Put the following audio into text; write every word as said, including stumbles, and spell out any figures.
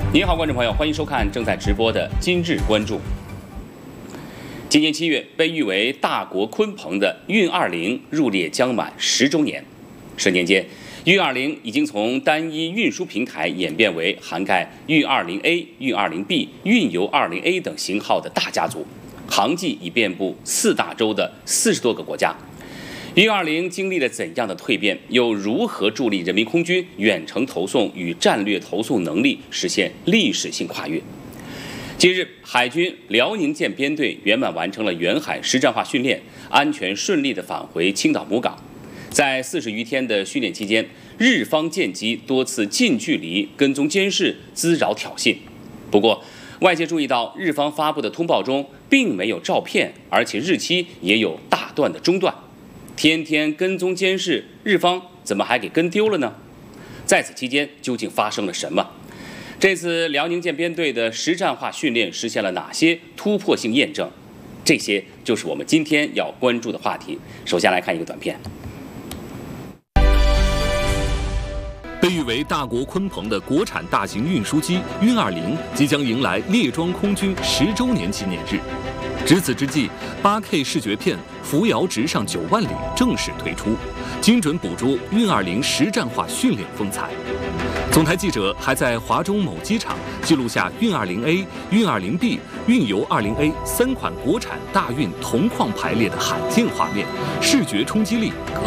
您好，观众朋友，欢迎收看正在直播的《今日关注》。今年七月，被誉为大国鲲鹏的运二零入列将满十周年。十年间，运二零已经从单一运输平台演变为涵盖运二零 A、运二零 B、运油二零 A 等型号的大家族，航迹已遍布四大洲的四十多个国家。运二零经历了怎样的蜕变，又如何助力人民空军远程投送与战略投送能力实现历史性跨越？近日，海军辽宁舰编队圆满完成了远海实战化训练，安全顺利地返回青岛母港。在四十余天的训练期间，日方舰机多次近距离跟踪监视、滋扰挑衅。不过，外界注意到日方发布的通报中并没有照片，而且日期也有大段的中断。天天跟踪监视，日方怎么还给跟丢了呢？在此期间究竟发生了什么？这次辽宁舰编队的实战化训练实现了哪些突破性验证？这些就是我们今天要关注的话题。首先来看一个短片。 被誉为大国鲲鹏的国产大型运输机运二零即将迎来列装空军十周年纪念日。值此之际， 八 K 视觉片《扶摇直上九万里》正式推出，精准捕捉运二零实战化训练风采。总台记者还在华中某机场记录下运二零 A、运二零 B、运油二零 A 三款国产大运同框排列的罕见画面，视觉冲击力可